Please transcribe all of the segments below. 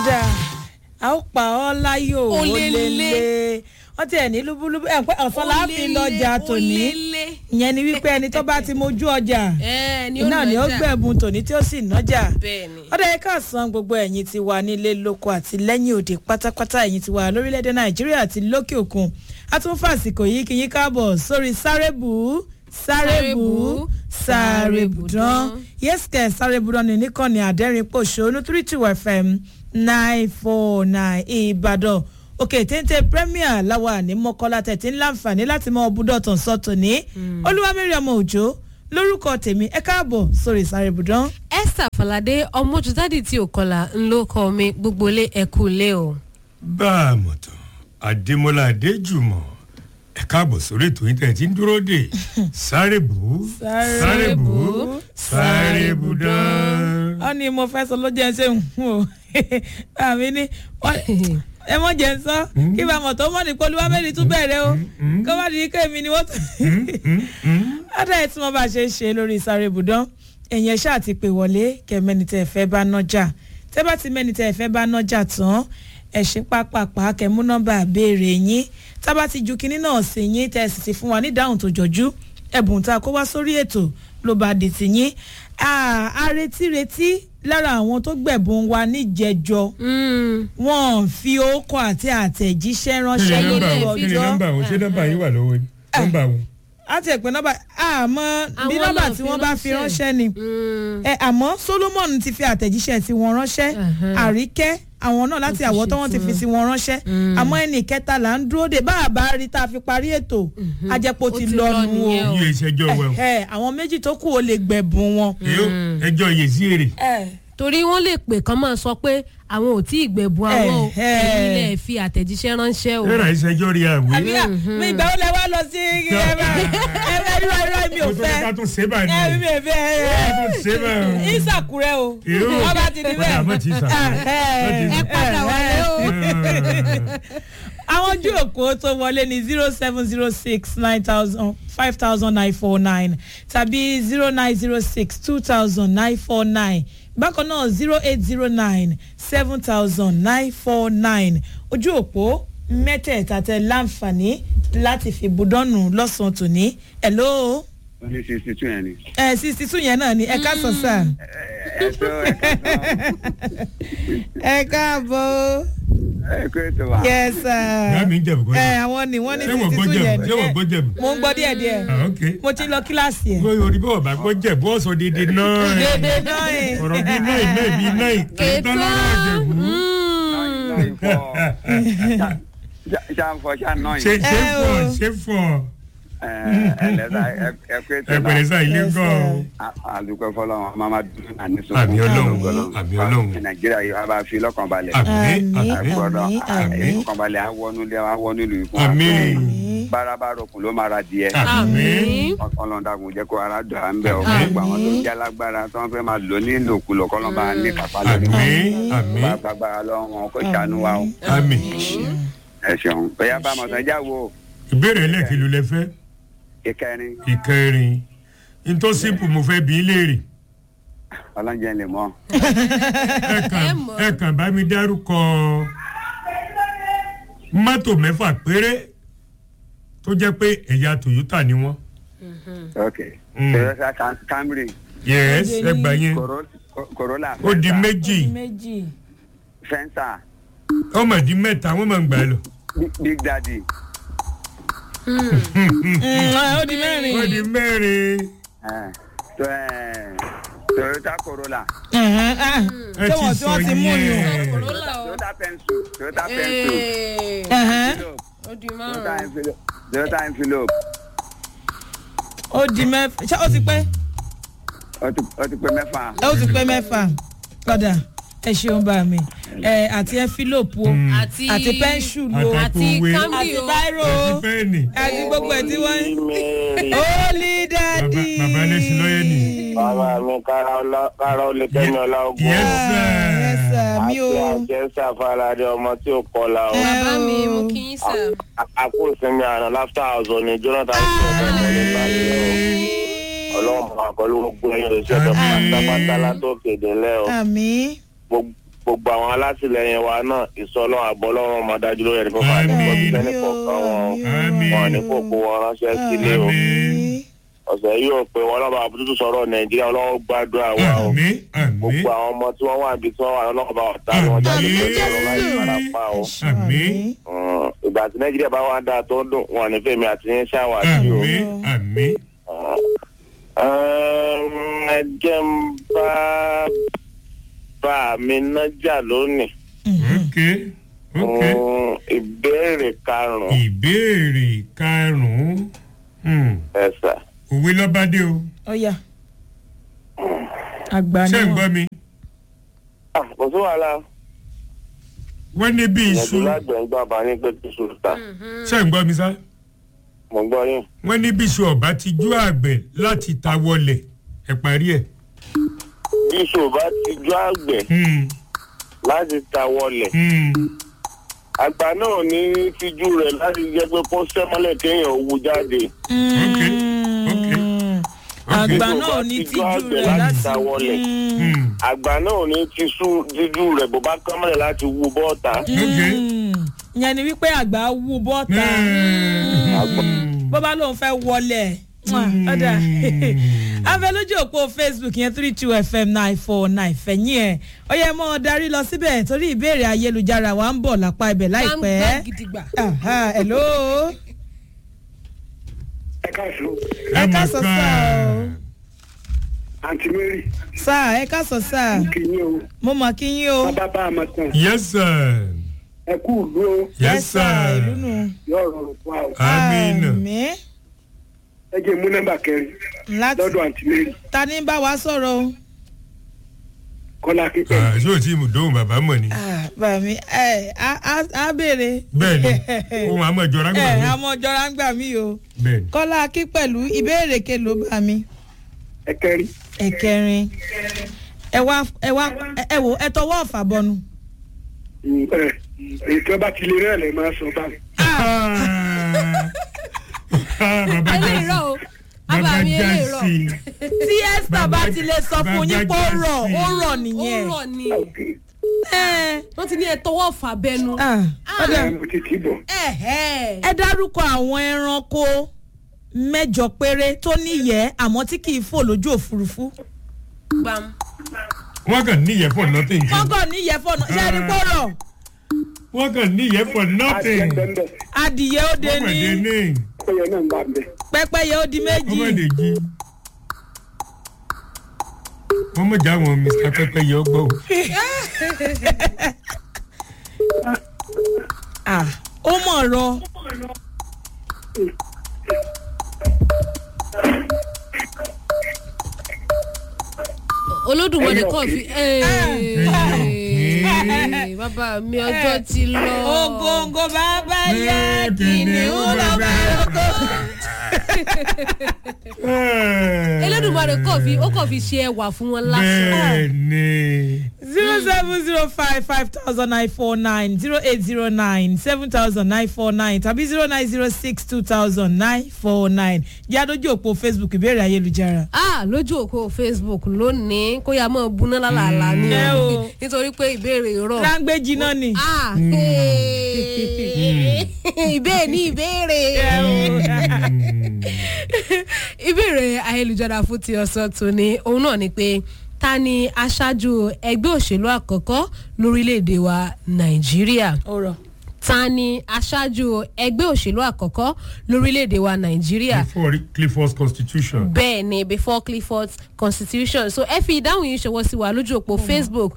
ọ̀dà a ó pa ọ́ láyò ó lélẹ̀ wọ́n ti ẹ̀ ní lúbúlúbú ẹ̀ pé ọ̀sán láàfin lọ́jà tòní ìyẹn ni wípé ẹni tó bá ti mojú ọjà náà ni ó gbẹ̀bùn tòní tí ó sì nájà ọ̀dà yẹn ká san gbogbo ẹ̀yin ti wà nílé lóko àti lẹ́yìn òde pátápátá ẹ̀yin ti wà lórílẹ̀‐èdè nàìjíríà àti lókè òkun a tún fàsìkò yìí kí yín káàbọ̀ sórí sárébùdán yẹ́sìkẹ̀ sárébùdán ní níkànnì àdẹ́rìn pòṣónú 32 FM 949 ìbàdàn òkè téńté premier láwa ní mọ́kọ́lá tẹ̀tí ńláǹfààní láti mọ ọbúdọ̀tàn sọ́tò ní olúwamẹ́rì ọmọ òjò lórúkọ tèmi ẹ káàbọ̀ sórí sárébùdán. Esther Falade ọmọjúdádì tí ò kọlà ńlọkọ mi gbogbo lé ẹkú lé o. bá a mọ̀ tán Adémọ́lá Adéjùmọ̀ ẹ káàbọ̀ sórí ètò yìí tẹ̀ tí ń dúró dè sárébùdán. ọ ni mo fẹ́ sọ ló jẹ́ ṣe ń hùn o àmì ní ẹ mọ̀ jẹ́ ń sọ kí bá mọ̀ tó mọ̀ ní polúwámẹ́rin tún bẹ̀rẹ̀ o kó má di ike mi ni wọ́n tún. ọ̀dà ẹ̀ tí wọ́n bá ṣe ṣe lórí sárébùdán ẹ̀yìn ẹ̀ ṣáà ti pè wọlé kẹ́ mẹ́ni tẹ́ ẹ fẹ́ bá nájà tẹ́ bá ti mẹ́ni tẹ́ ẹ fẹ́ bá nájà tán ẹ̀ṣin pápápá kẹ́ mú nọ́mbà béèrè yín tábà ti ju kinní náà sí yín tẹ́ ẹ sì ti fún wa ní ìdáhùn tó jọjú ẹ̀bùn tá a kó wá sórí ètò ló bá di ti yín a retí lára àwọn tó gbẹ̀bùn wa níjẹjọ wọ́n fi orúkọ àti àtẹ̀jíṣẹ́ ránṣẹ́ lórí ọjọ́. kí ni nọ́mbà wọn ṣé nọ́mbà yín wà lọ́wọ́ ni nọ́mbà wọn. a ti ẹ̀pẹ́ nọ́mbà àmọ́ bí nọ́mbà tí wọ́n bá fi ránṣẹ́ ni àmọ́ Solomon ti fi àtẹ̀jíṣẹ́ tí wọ́n ránṣẹ́ Àríkẹ́ àwọn náà láti àwọ̀ tó wọ́n ti fi sí wọn ránṣẹ́ àmọ́ ẹnì kẹta là ń dúró de bá a bá rí tá a fi parí ètò ajẹ́pọ̀ ti lọ́nu o yí ìṣẹ́jọ́ wẹ̀ o. àwọn méjì tó kù ó lè gbẹ̀bùn wọn. ẹjọ́ yè sí èrè. torí wọ́n lè pè kán máa sọ pé àwọn ò tí ì gbẹ̀bùn àwọn o ẹ̀yin lè fi àtẹ̀jíṣẹ́ ránṣẹ́ o. ẹ̀rọ ìṣẹ́jọ́ rí àwé. mi ìgbà wo lẹ wá lọ sí ẹ̀rọ mi ò fẹ́ ká tún ṣe bá ní. mi ò fẹ́ ìsàkúrẹ́ o wọ́n bá ti di bẹ́ẹ̀ ẹ padà wọlé o. àwọn ojú òpó tó wọlé ní 0706 9000 5949 tàbí 0906 2000 949 bákan náà 0809 7000 949 ojú òpó mẹ́tẹ̀ẹ̀ta tẹ láǹfààní láti fi budọ́nù lọ́sàn-án tòní. hello. wọ́n ní 62 yẹn ni. 62 yẹn náà ni ẹ káàsán sá. ẹ káàbọ̀. yes sir. yàrá mi ń jẹ̀bù kọ́jà. àwọn ni wọ́n ní 62 yẹn. ṣé wọ́n gbọ́ jẹ̀bù. mo ń gbọ́ díẹ̀díẹ̀. mo ti lọ kíláàsì ẹ̀. orí bọ́ọ̀ bá gbọ́ jẹ̀bù ọ̀sọ̀ dédé náà. dédé náà ẹ̀. ọ̀rọ̀ bíi náà bíi náà Kétọ́. ṣe fọ. ẹ̀pẹ̀rẹ̀ sá ilé ń gọ́ ọ. àdúgbò fọlọ́run máma dùn àní sọ. àmì ọlọ́run. nàìjíríà yìí wàá bá fi lọ́kàn balẹ̀. àmín lọ́kàn balẹ̀ àwọn ìlú ikú. àmín. bárabá rokùn ló máa ra díẹ̀. àmín. ọlọ́dàgùn jẹ́ kó ara dùn à ń bẹ̀ ọ́ gbogbo àwọn tó ń jẹ́ alágbára tó ń fẹ́ máa lò ní ìlòkulò kọ́lọ́ba ní kápá lórí àmín. bá agbára lọ́wọ́ kó ṣàánú wa o. àmín. ẹ ṣeun bóyá bá mọ̀tàn já wo. ìbéèrè ẹlẹ́kìlú lẹ fẹ́. ìkẹrin ntọ́sípù mo fẹ́ bí léèrè. ọlọ́njẹ́ lè mọ́. ẹ kàn bá mi dárúkọ mọ́tò mẹ́fà péré tó jẹ́ pé ẹ̀yà Toyota ni wọ́n. ok Toyota Camry. yes ẹ gbà yẹn. Corolla. ó di méjì. Fencer. ọmọ di mẹ́ta wọ́n máa ń gbà lọ. Big Daddy. ó di mẹ́rin. ó di mẹ́rin. Toyota Corolla. ẹ ti sọ yẹn. Toyota Pencil. ó di márùn-ún. Toyota Envelope. ó di mẹ́fà ṣé ó ti pẹ́. ó ti pé mẹ́fà. ó ti pẹ́ mẹ́fà padà ẹ ṣeun bá mi àti ẹfílòpù o àti pẹ́ńṣù o àti Àtàkùnwé. kámbì àti o. báírò o àti pẹ́ẹ́nì. àti gbogbo ẹ̀ tí wọ́n ń. Holy Daddy. Bàbá Lẹ́sìn lọ́yẹ̀ ni. Bàbá mi kára ó lè kẹ́mi ọlá ogun. Yes sir. Yes sir mi o. Àti àjẹsà Falade ọmọ tí ò kọlà o. bàbá mi mo kí yín sà. Àkó ìsinmi àná láfíà ọ̀zọ́ ni Jonathan ti ọ̀dọ́ ọmọdé báyìí o. Ọlọ́run àpẹẹrẹ gbogbo ẹ̀yìn òṣìṣẹ́ tó pátápátá látó kéde lẹ́ o. Àmín. gbogbo àwọn alátìlẹyìn wa náà ìsọlọ́ àbọ̀lọ́run ọmọ dájú lórí ẹni fọ́fà ní kọ́sílẹ̀ ní kọ̀ọ̀kan wọn ní kókó wọn ránṣẹ́ sílé o ọ̀sẹ̀ yìí ò pé wọn lọ́ba àbútútù sọ̀rọ̀ nàìjíríà ọlọ́wọ́ gbàdúrà wa o gbogbo àwọn ọmọ tí wọ́n wà níbi tí wọ́n wà lọ́wọ́ bá ọ̀tá wọn jáde pé ọ̀rọ̀ láì farapa o ìgbà tí nàìjíríà bá wà dáa tó ń dùn wọn ní fèmí àti yín ṣàwádìí o ẹ jẹ́ ń bá mi nájà lónìí. Ìbéèrè karùn-ún. Ẹ sà. Òwe lọ́bádé o. Ọ̀yà. Àgbà ni wọ́n. Ṣé ń gbọ́ mi? Kò sí wàhálà. Wọ́n ní bí iṣu. Ìyẹn lágbẹ̀ ń gbà bá ní pé kí iṣu ta. Ṣé ń gbọ́ mi sá? Mo gbọ́ yín. Wọ́n ní bí iṣu ọ̀bá ti jú àgbẹ̀ láti ta wọlẹ̀ ẹ̀ parí ẹ̀. Bí iṣu ọ̀bá ti jú àgbẹ̀ láti ta wọlẹ̀. Àgbà náà ní tíjú rẹ̀ láti jẹ́ pé kó sẹ́mọ́lẹ̀ kéèyàn owó jáde. Àgbà náà ní tíjú rẹ̀ láti ta wọlẹ̀. Àgbà náà ní tíjú rẹ̀ bó bá kọ́mọ́lẹ̀ láti wú bọ́ọ̀ta. Ìyẹn ni wípé àgbà wú bọ́ọ̀ta bó bá lóun fẹ́ wọlé ọ̀dà afẹ́ lójú òpó Facebook yẹn 32FM949 fẹ̀yìn ẹ̀ ó yẹ mọ́ darí lọ síbẹ̀ torí ìbéèrè ayélujára wa ń bọ̀ lápá ibẹ̀ láìpẹ́. Hello. Ẹ káàsán sá o. Aunty Mary. Sá ẹ káàsán sá. Mo mọ̀ kí yín o. Bàbá àmọ̀tàn. Yes sir. Ẹ kú ìlú o. Yes sir. Ìlú nù. Yóò rọrùn fún wa o. Àmín. Ẹ jẹ́ mú nọ́mbà kẹrin. Lọ́dọ̀ Aunty Mary. Ta ni bá wa sọ̀rọ̀ o? Kọ́lá kíkẹ́. Ṣé o ti mú dóhùn bàbá mọ̀ ni? Bàbá mi á béèrè. Bẹ́ẹ̀ni, ohun àmọ́ ìjọra ń gbà mí. Àmọ́ ìjọra ń gbà mí o. Bẹ́ẹ̀ni. Kọ́lá akí pẹ̀lú ìbéèrè kelo bá mi. Ẹ̀kẹrin. Ẹ̀kẹrin. Ẹ wò ẹ tọwọ́ ọ̀fà bọnu. Èyí tí wọ́n bá ti lè rẹ̀ lè máa sọ báyìí. Bàbá Jásí. Tí Esther bá ti lè sọ fún yín pé ó rọ̀ nìyẹn. Ó rọ̀ ni. Wọ́n ti ní ẹ tọwọ́ fà bẹnu. Mo ti tì bọ̀. Ẹ dárúkọ àwọn ẹranko 8 péré tó níyẹ́ àmọ́ tí kì í fò lójú òfurufú. Wọ́n kàn níyẹ́ for nothing. Wọ́n kàn níyẹ́ for nothing. Ṣé ẹni kó rọ̀? Wọ́n kàn níyẹ́ for nothing. Adìyẹ ó de ní. Pẹ́pẹ́yẹ náà ń bá bẹ̀. Pẹ́pẹ́yẹ ó di méjì. Wọ́n lè jí. Wọ́n mọ̀ já wọn Mr. Pẹ́pẹ́yẹ ọgbọ́ o. Ó mọ̀ rọ. Olódùmarè kàn fi bàbá mi ọjọ́ ti lọ. Ògóńgó bàbá yá kìnìún lọ́ba lóko. Olódùmarè kàn fi ṣe ẹwà fún wọn lásán. Bẹ́ẹ̀ni. 070550949 080970949 tàbí 0906200949 jẹ́ àdójú òpó Facebook ìbéèrè ayélujára. Lójú òpó Facebook lónìí kó yá mọ́ buná lálàálá ní o nítorí pé ìbéèrè rọ̀. Láńgbéjì náà ni. Ìbéèrè ìbéèrè ayélujára fún ti ọ̀sán tòní òun náà ni pé ta ni aṣáájú ẹgbẹ́ òṣèlú àkọ́kọ́ lórílẹ̀‐èdè wa Nàìjíríà? Ta ni aṣáájú ẹgbẹ́ òṣèlú àkọ́kọ́ lórílẹ̀‐èdè wa Nàìjíríà? Before Clifford's constitution. Bẹ́ẹ̀ ni before Clifford's constitution. So ẹ fi ìdáhùn yìí ṣọwọ́ sí wa lójú òpó Facebook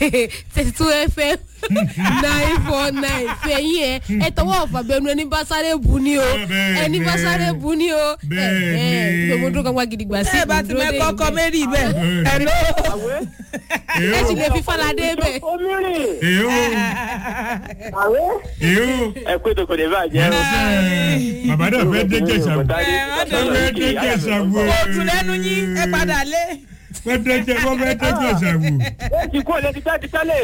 32FM949 fẹ̀yìn ẹ tọwọ́ ọ̀fàbẹ́nu ẹni bá sáré bu ni o ẹni bá sáré bu ni o gbogbo kan wá gidigba sí ibùdó. Ẹ bá ti mẹ́ kọ́kọ́ mẹ́rì bẹ́ẹ̀. Hello. Ẹ sì lè fi Fáládé bẹ́ẹ̀. Ẹ pé tó kò lè bàjẹ́ o. Bàbá náà fẹ́ dé Jẹ̀ṣàwó. Kóòtù lẹ́nu yín ẹ padà lé. Wọ́n fẹ́ dé Jẹ̀ṣàwó. Ó ti kú ọ̀lẹ́ ti tẹ́lẹ̀.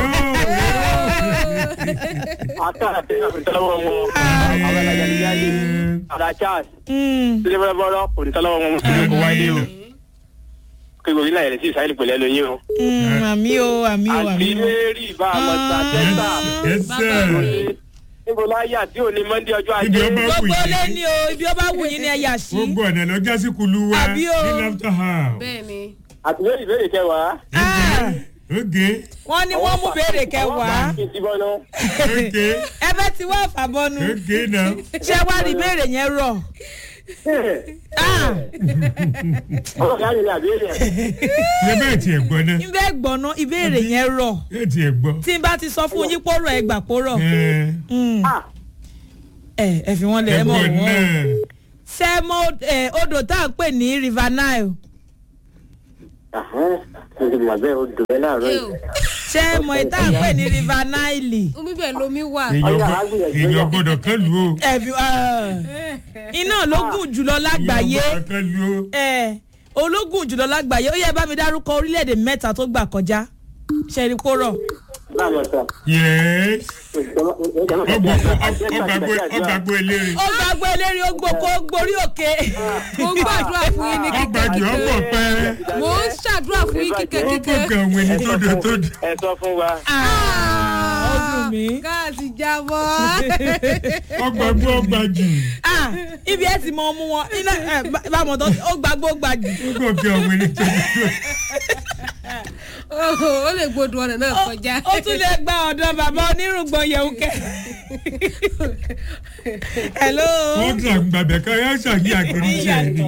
Àtàtẹ̀ ìtọ́lọ́wọ́ wọn. Àwọn alájàlíyáyé. Àdá Charles. Sílẹ̀ bọ́lá kò ní tọ́lọ́wọ́ wọn. Sílẹ̀ kò wáyé o. kí gbogbo ilé ayẹyẹ sí ìsáyẹ̀lì pẹ̀lẹ́ lóyún o. àmì o àmì o àmì o. àti lérí bá a mọ̀ ta tẹ́tà. ẹsẹ̀. níbo láyà tí ò ní mọ́ndé ọjọ́ ajé. gbogbo lé ní o ibi ó bá wù yín ni ẹ yà sí. gbogbo ọ̀nà lọ jásí kulu wa àbí o. ní laughter house. bẹ́ẹ̀ni. àti lérí ìbéèrè kẹwàá. oge. wọ́n ní wọ́n mú béèrè kẹwàá. oge. ẹ bẹ́ ti wá àfàbọ́nu. oge náà. ṣé wàá rí béèrè yẹn rọ̀. ọ̀gá mi là béèrè. ṣé bẹ́ẹ̀ tiẹ̀ gbọ́ náà. n bẹ́ẹ̀ gbọ́ná ìbéèrè yẹn rọ̀. bẹ́ẹ̀ tiẹ̀ gbọ́. tí n bá ti sọ fún yín pòrọ̀ ẹ gbà pòrọ̀. ẹ fi wọn lẹ ẹ mọ̀ wọ́n. ṣé mọ odò tá à ń pè ní river nile. ṣé mọ ìta à ń pè ní river nile. omi bẹ́ẹ̀ lomi wà. èèyàn gbọ́dọ̀ kan lù ó. iná ló gùn jùlọ lágbàáyé. ológun jùlọ lágbàáyé ó yẹ bá mi dárúkọ orílẹ̀-èdè mẹ́ta tó gbà kọjá ṣẹ́ni kóró. yes. ọgbàgbó eléri. ọgbàgbó eléri ó gbòkó gborí òkè. mo ń gbàdúrà fún yín ní kíkẹ́ ọgbàgbé ọgbọ̀ pẹ́. mo ń ṣàdúrà fún yín kíkẹ́ kíkẹ́. ọgbọ̀ kan wẹ̀ ní tódò. ẹ sọ fún wa. ó dùn mí. gáàsì jábọ́. ọgbàgbó ọgbàjù. ibi ẹ ti mọ ọmú wọn iná bámọ̀ tó ó gbàgbó gbàjù. ọgbọ̀ kan wẹ̀ ní tódò. ó lè gbódò ọ̀nà náà kọjá. ó tún lè gba ọ̀dọ̀ bàbá onírùngbọ̀n yẹ̀wùkẹ́. hello. wọ́n tún àgbàbẹ̀ kan yóò ṣàgí àkiri jẹ́ ni.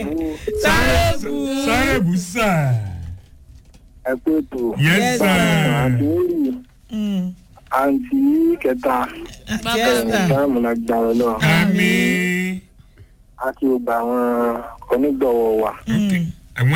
sárébù sà. ẹ pé tó. yes sir. àǹtí kẹta. sáàmù náà gbà wọn náà. àmín. a ti gba àwọn onígbọ̀wọ́ wa. àwọn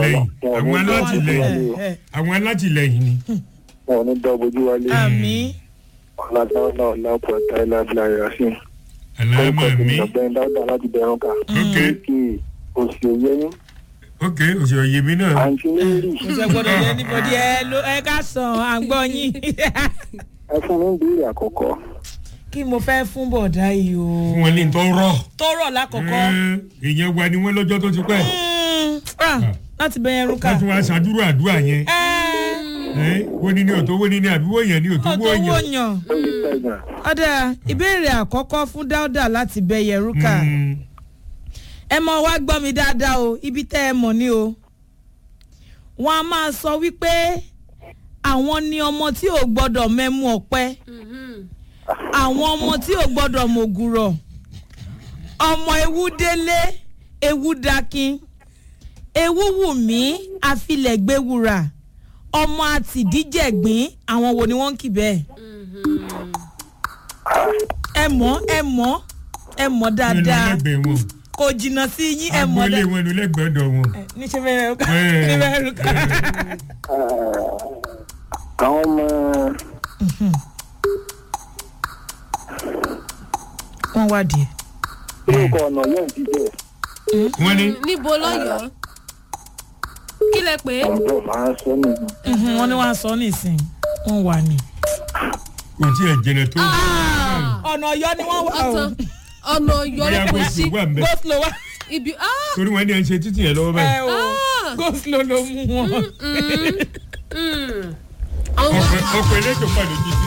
alátìlẹyìn ni. wọn ò ní dọ́ bojú wálé. àmín. ọ̀làdáwọ̀ náà pọ̀ táyà bíláyà sí. aláàmà mi. ọ̀gbẹ́ni dáúdà láti bẹ̀rù ká. ok. kí oṣù yẹnu. ok oṣù òye mi náà. àǹtí mary. oṣù gbọdọ̀ yẹ níbodì ẹ ká sàn à ń gbọ́ yín. ẹ fún mi ìbéèrè àkọ́kọ́. kí mo fẹ́ fún bọ̀dá yìí o. fún wọn ní tó rọ̀. tó rọ̀ lákọ̀ọ́kọ́. èèyàn wa ni wọ́n lọ́jọ́ tó ti pẹ́. láti bẹ̀yẹn rúkà. wọ́n tún wá ṣàdúró àdúrà yẹn. wọ́n ní òtó wọ́n ní àbí wọ́n yàn ní òtó wọ́n yàn. ọ̀tọ̀ wọ́n yàn. ọ̀dà ìbéèrè àkọ́kọ́ fún dáúdà láti bẹ̀yẹn rúkà. ẹ mọ wá gbọ́ mi dáadáa o ibi tẹ́ ẹ mọ̀ ni o. wọ́n á máa sọ wípé àwọn ni ọmọ tí ò gbọ́dọ̀ mẹ́mú ọ̀pẹ. àwọn ọmọ tí ò gbọ́dọ̀ mògùrọ̀. ọmọ ewu délé ewu dakin. ewu wù mí àfilẹ̀gbẹ̀wùrà ọmọ àtìdíjẹ̀gbín àwọn wo ni wọ́n ń kì bẹ́ẹ̀. ẹ mọ̀ dáadáa kò jìnnà sí yín ẹ mọ̀ dáadáa. agboolé wọn ni lẹ́gbẹ̀ẹ́dọ̀ wọn. níṣẹ́ bẹ́ẹ̀ rúkà níbẹ̀ rúkà. àwọn ọmọ. wọ́n wá díẹ̀. orúkọ ọ̀nà yóò ti bẹ̀. wọ́n ní. níbo lọ́yọ̀ọ́ kí lẹ pé. ọ̀dọ́ máa ń sọ nìyí. wọ́n ní wọ́n á sọ nísìn wọ́n wà ní. kò tí ẹ̀ jẹnẹ tó. ọ̀nà ọ̀yọ́ ni wọ́n wà o. ọ̀nà ọ̀yọ́ ló kò sí. go slow wa. ibi torí wọn ní ẹ ń ṣe títì yẹn lọ́wọ́ báyìí. go slow ló mú wọn. ọ̀pọ̀ eléjò pàdé títì.